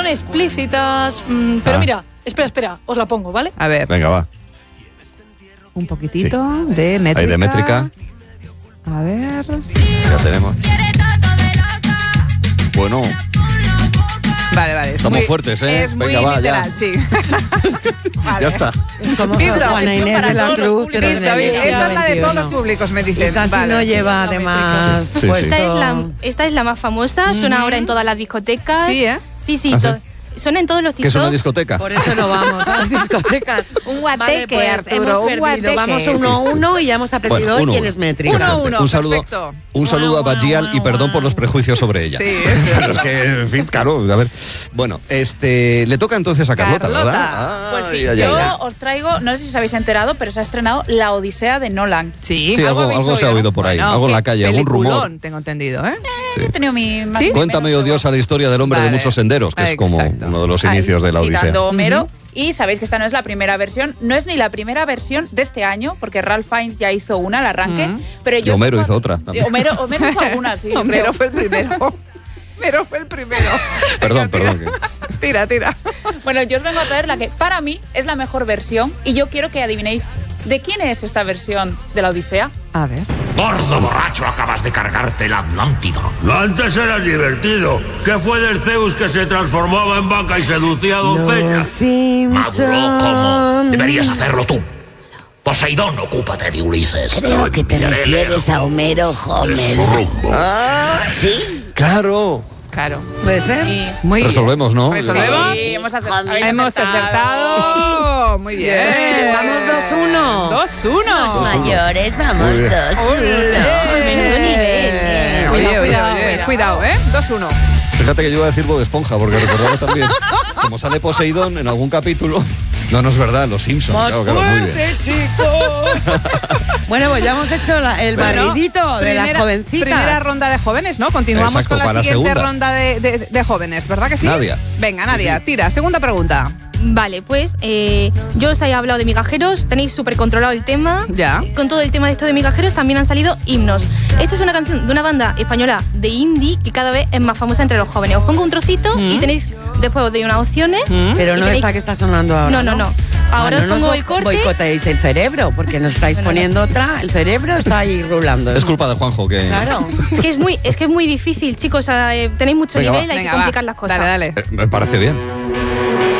son explícitas, pero mira, espera, os la pongo, ¿vale? A ver. Venga, va. Un poquitito de métrica. Ahí de métrica. A ver. Ya tenemos. Bueno. Vale. Estamos fuertes, ¿eh? Es muy Venga, va, literal, ya. sí. Vale. Ya está. Es como Listo. Juana Inés de la Cruz, pero Listo, en el bien. siglo Esta es la de todos los XXI. públicos, me Y dicen. casi Vale. no lleva además Sí, sí. puesto... Esta es la más famosa, suena ahora en todas las discotecas. Sí, ¿eh? Sí, ¿Ah, sí? suena en todos los ¿Qué TikToks. es una discoteca? Por eso no vamos a las discotecas. Un guateque, pues Arturo, hemos un perdido. guateque. Vamos 1-1 y ya hemos aprendido Bueno, hoy 1-1. quién es métrica. 1-1. Un saludo, perfecto. un saludo a Bajial y perdón por los prejuicios sobre ella. Sí, eso. Pero es que, en fin, claro, a ver. Bueno, le toca entonces a Carlota, Carlota. ¿verdad? Pues sí, Ay, yo ay, ay. os traigo, no sé si os habéis enterado, pero se ha estrenado La Odisea de Nolan. Sí, Sí, algo habéis se ha oído, oído por ahí, Bueno, algo en la qué calle, algún rumor. peliculón, tengo entendido, ¿eh? Sí. He tenido mi más ¿Sí? y Cuéntame, menos, odiosa, la historia del hombre de Vale. muchos senderos, que es como Exacto. uno de los Ahí, inicios de la Odisea. citando a Homero. Y sabéis que esta no es la primera versión, no es ni la primera versión de este año, porque Ralph Fiennes ya hizo una al arranque, pero Y yo Homero hizo otra. Homero hizo alguna, sí. Homero creo. fue el primero. Homero fue el primero. Perdón. Tira. Bueno, yo os vengo a traer la que para mí es la mejor versión y yo quiero que adivinéis de quién es esta versión de la Odisea. A ver. Gordo borracho, acabas de cargarte la Atlántida. Antes era divertido. ¿Qué fue del Zeus que se transformaba en vaca y seducía a doncellas? Maduro, ¿cómo? Deberías hacerlo tú. Poseidón, ocúpate de Ulises. Creo que te enviaré refieres lejos a Homero de su Homer. rumbo. ¿Sí? Claro. Claro. ¿Puede ser? Y- Muy bien. Resolvemos, ¿no? ¿Resolvemos? Sí, hemos Hemos acertado. Muy bien. Vamos 2-1. 2-1. Mayores, vamos, Muy bien. 2-1. Menudo nivel. Cuidado, ¿eh? 2-1. Fíjate que yo iba a decir Bob Esponja, porque recordaba también, como sale Poseidón en algún capítulo, no es verdad, los Simpsons. Claro, muy bien. Bueno, pues ya hemos hecho el barridito de las jovencitas. Primera ronda de jóvenes, ¿no? Continuamos Exacto, con la para la siguiente segunda. ronda de jóvenes, ¿verdad que sí? Nadia. Venga, Nadia, tira. Segunda pregunta. Vale, pues yo os he hablado de migajeros, tenéis súper controlado el tema. Ya. Con todo el tema de esto de migajeros también han salido himnos. Esta es una canción de una banda española de indie que cada vez es más famosa entre los jóvenes. Os pongo un trocito y tenéis, después os doy unas opciones. Pero y no tenéis- esta que está sonando ahora. No. Ahora os pongo el corte. Boicoteéis el cerebro, porque nos estáis poniendo otra. El cerebro está ahí rulando. Es culpa de Juanjo que... Claro. Es que es muy difícil, chicos. Tenéis mucho Venga, nivel, va. hay Venga, que va. complicar las cosas. Dale. Me parece bien.